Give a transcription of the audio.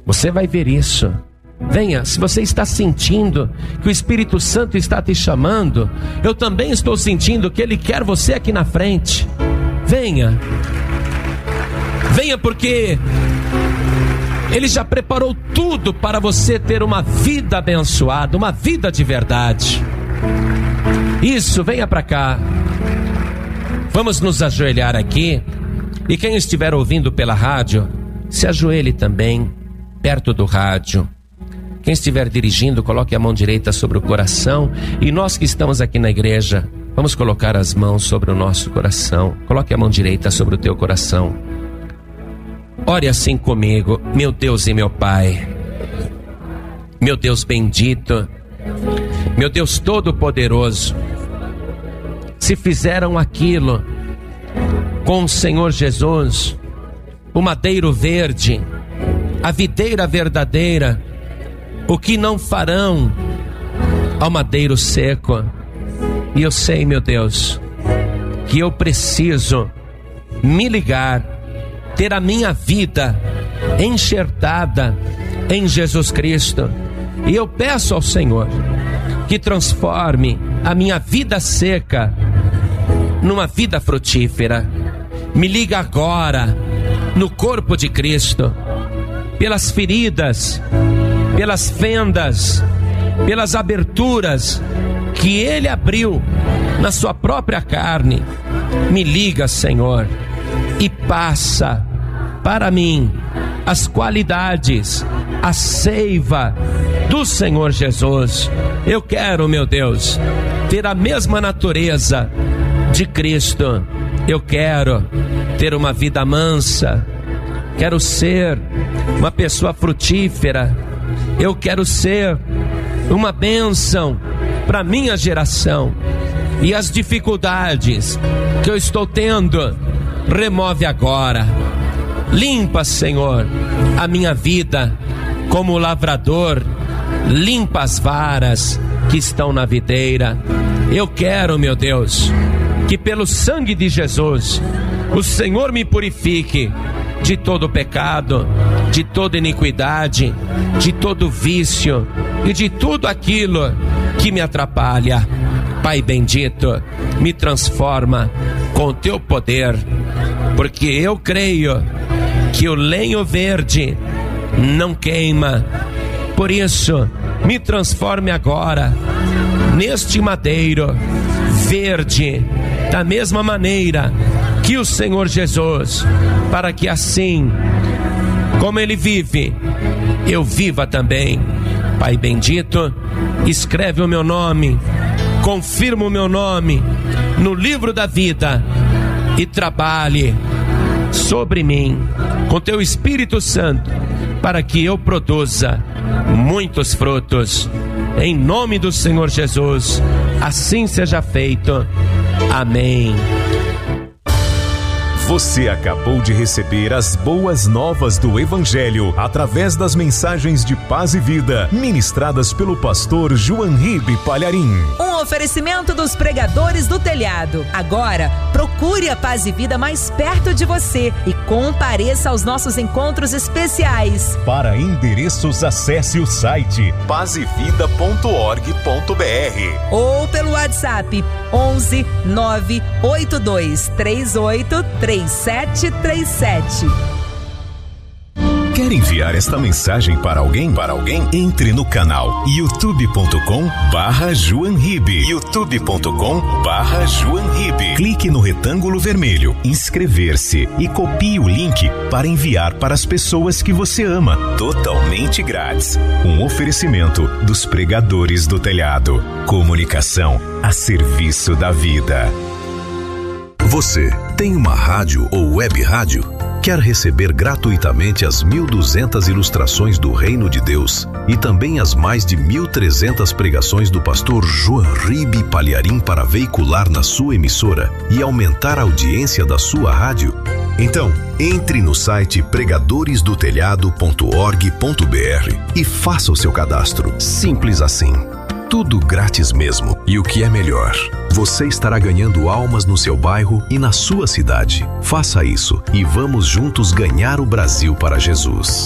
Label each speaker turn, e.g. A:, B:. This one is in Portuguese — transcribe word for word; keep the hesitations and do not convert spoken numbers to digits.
A: Você vai ver isso. Venha, se você está sentindo que o Espírito Santo está te chamando, eu também estou sentindo que Ele quer você aqui na frente. Venha. Venha, porque Ele já preparou tudo para você ter uma vida abençoada, uma vida de verdade. Isso, venha para cá. Vamos nos ajoelhar aqui. E quem estiver ouvindo pela rádio, se ajoelhe também perto do rádio. Quem estiver dirigindo, coloque a mão direita sobre o coração. E nós que estamos aqui na igreja, vamos colocar as mãos sobre o nosso coração. Coloque a mão direita sobre o teu coração. Ore assim comigo. Meu Deus e meu Pai, meu Deus bendito, meu Deus todo-poderoso, se fizeram aquilo com o Senhor Jesus, o madeiro verde, a videira verdadeira, o que não farão ao madeiro seco? E eu sei, meu Deus, que eu preciso me ligar, ter a minha vida enxertada em Jesus Cristo. E eu peço ao Senhor que transforme a minha vida seca numa vida frutífera. Me liga agora no corpo de Cristo, pelas feridas, pelas fendas, pelas aberturas que Ele abriu na sua própria carne. Me liga, Senhor, e passa para mim as qualidades, a seiva do Senhor Jesus. Eu quero, meu Deus, ter a mesma natureza de Cristo. Eu quero ter uma vida mansa, quero ser uma pessoa frutífera, eu quero ser uma bênção para minha geração. E as dificuldades que eu estou tendo, remove agora. Limpa, Senhor, a minha vida como lavrador, limpa as varas que estão na videira. Eu quero, meu Deus, que pelo sangue de Jesus o Senhor me purifique de todo pecado, de toda iniquidade, de todo vício e de tudo aquilo que me atrapalha. Pai bendito, me transforma com o teu poder, porque eu creio que o lenho verde não queima. Por isso, me transforme agora neste madeiro verde, da mesma maneira que o Senhor Jesus, para que assim como Ele vive, eu viva também. Pai bendito, escreve o meu nome, confirma o meu nome no livro da vida e trabalhe sobre mim com teu Espírito Santo, para que eu produza muitos frutos. Em nome do Senhor Jesus, assim seja feito. Amém.
B: Você acabou de receber as boas novas do Evangelho através das mensagens de paz e vida ministradas pelo pastor João Ribe Palharim.
C: Um oferecimento dos pregadores do telhado. Agora, procure a Paz e Vida mais perto de você e compareça aos nossos encontros especiais.
B: Para endereços, acesse o site paz e vida ponto org ponto br
C: ou pelo WhatsApp onze nove oito dois três oito três sete três sete.
B: Quer enviar esta mensagem para alguém? Para alguém? Entre no canal youtube ponto com barra João Ribe. youtube ponto com barra João Ribe. Clique no retângulo vermelho, inscrever-se e copie o link para enviar para as pessoas que você ama. Totalmente grátis. Um oferecimento dos pregadores do telhado. Comunicação a serviço da vida.
D: Você tem uma rádio ou web rádio? Quer receber gratuitamente as mil e duzentas ilustrações do Reino de Deus e também as mais de mil e trezentas pregações do pastor João Ribe Palharim para veicular na sua emissora e aumentar a audiência da sua rádio? Então, entre no site pregadores do telhado ponto org ponto br e faça o seu cadastro. Simples assim. Tudo grátis mesmo. E o que é melhor, você estará ganhando almas no seu bairro e na sua cidade. Faça isso e vamos juntos ganhar o Brasil para Jesus.